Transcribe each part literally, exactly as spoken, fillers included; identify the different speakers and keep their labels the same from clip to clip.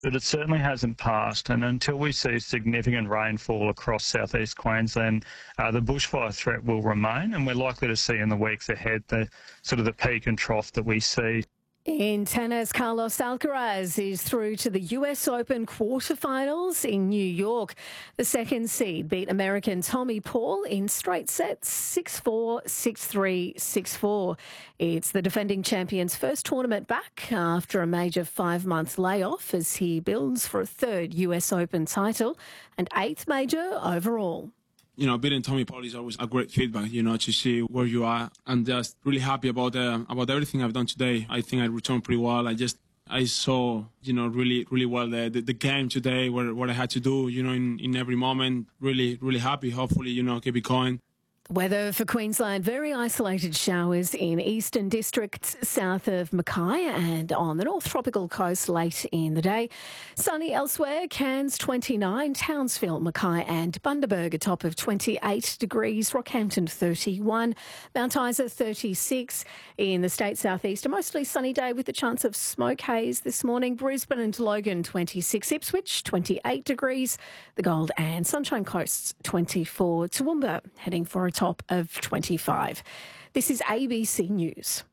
Speaker 1: But it certainly hasn't passed, and until we see significant rainfall across southeast Queensland, uh, the bushfire threat will remain, and we're likely to see in the weeks ahead the sort of the peak and trough that we see.
Speaker 2: In tennis, Carlos Alcaraz is through to the U S Open quarterfinals in New York. The second seed beat American Tommy Paul in straight sets, six four, six three, six four. It's the defending champion's first tournament back after a major five-month layoff as he builds for a third U S Open title and eighth major overall.
Speaker 3: You know, beating Tommy Paul is always a great feedback, you know, to see where you are. And just really happy about uh, about everything I've done today. I think I returned pretty well. I just, I saw, you know, really, really well the, the, the game today, what, what I had to do, you know, in, in every moment. Really, really happy. Hopefully, you know, keep it going.
Speaker 2: Weather for Queensland, very isolated showers in eastern districts south of Mackay and on the North Tropical Coast late in the day. Sunny elsewhere, Cairns twenty-nine, Townsville, Mackay and Bundaberg a top of twenty-eight degrees, Rockhampton thirty-one, Mount Isa thirty-six. In the state southeast, a mostly sunny day with a chance of smoke haze this morning. Brisbane and Logan twenty-six, Ipswich twenty-eight degrees, the Gold and Sunshine Coasts twenty-four, Toowoomba heading for a top of twenty-five. This is A B C News.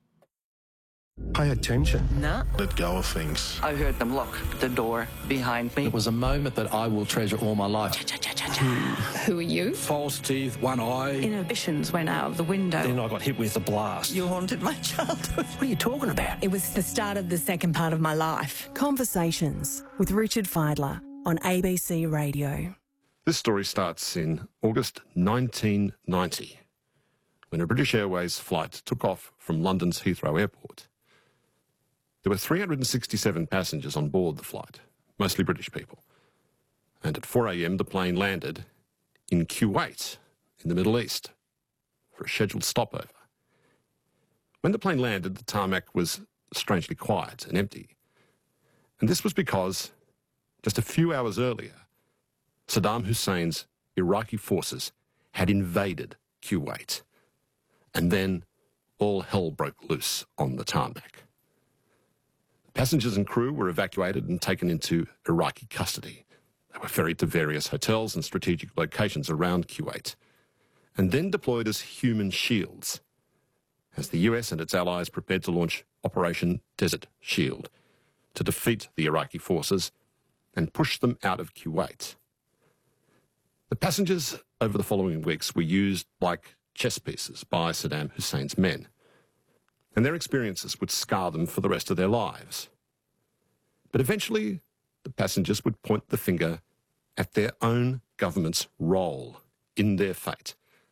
Speaker 4: Pay attention.
Speaker 5: Nah.
Speaker 4: Let go of things.
Speaker 5: I heard them lock the door behind me.
Speaker 6: It was a moment that I will treasure all my life.
Speaker 7: Who are you?
Speaker 8: False teeth, one eye.
Speaker 7: Inhibitions went out of the window.
Speaker 8: Then I got hit with a blast.
Speaker 5: You haunted my childhood.
Speaker 8: What are you talking about?
Speaker 7: It was the start of the second part of my life.
Speaker 9: Conversations with Richard Fidler on A B C Radio.
Speaker 10: This story starts in August nineteen ninety, when a British Airways flight took off from London's Heathrow Airport. There were three hundred sixty-seven passengers on board the flight, mostly British people. And at four a m the plane landed in Kuwait, in the Middle East, for a scheduled stopover. When the plane landed, the tarmac was strangely quiet and empty. And this was because, just a few hours earlier, Saddam Hussein's Iraqi forces had invaded Kuwait. And then all hell broke loose on the tarmac. Passengers and crew were evacuated and taken into Iraqi custody. They were ferried to various hotels and strategic locations around Kuwait, and then deployed as human shields, as the U S and its allies prepared to launch Operation Desert Shield to defeat the Iraqi forces and push them out of Kuwait. The passengers over the following weeks were used like chess pieces by Saddam Hussein's men, and their experiences would scar them for the rest of their lives. But eventually, the passengers would point the finger at their own government's role in their fate.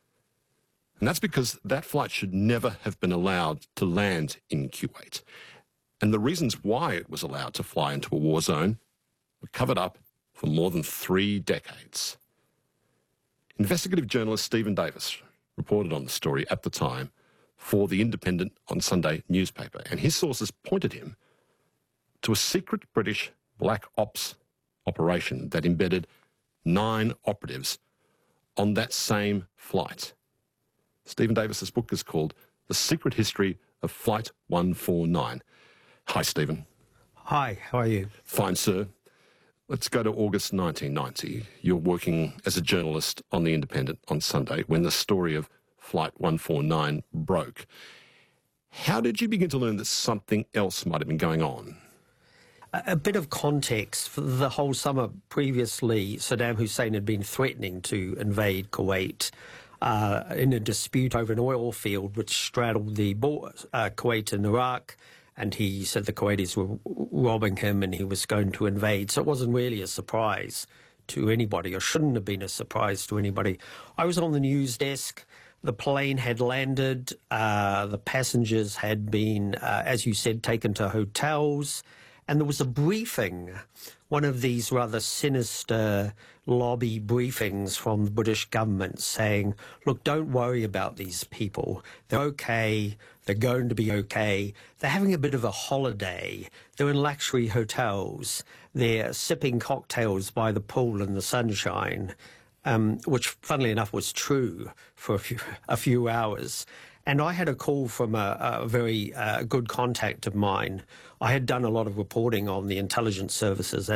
Speaker 10: And that's because that flight should never have been allowed to land in Kuwait. And the reasons why it was allowed to fly into a war zone were covered up for more than three decades. Investigative journalist Stephen Davis reported on the story at the time for the Independent on Sunday newspaper, and his sources pointed him to a secret British black ops operation that embedded nine operatives on that same flight. Stephen Davis's book is called The Secret History of Flight one forty-nine. Hi, Stephen.
Speaker 8: Hi, how are you?
Speaker 10: Fine, sir. Let's go to August nineteen ninety. You're working as a journalist on The Independent on Sunday when the story of Flight one forty-nine broke. How did you begin to learn that something else might have been going on?
Speaker 8: A, a bit of context. For the whole summer previously, Saddam Hussein had been threatening to invade Kuwait uh, in a dispute over an oil field which straddled the border, uh, Kuwait and Iraq. And he said the Kuwaitis were robbing him and he was going to invade. So it wasn't really a surprise to anybody, or shouldn't have been a surprise to anybody. I was on the news desk. The plane had landed. Uh, the passengers had been, uh, as you said, taken to hotels. And there was a briefing, one of these rather sinister lobby briefings from the British government saying, look, don't worry about these people. They're okay. They're going to be okay. They're having a bit of a holiday. They're in luxury hotels. They're sipping cocktails by the pool in the sunshine, um, which, funnily enough, was true for a few, a few hours. And I had a call from a, a very uh, good contact of mine. I had done a lot of reporting on the intelligence services and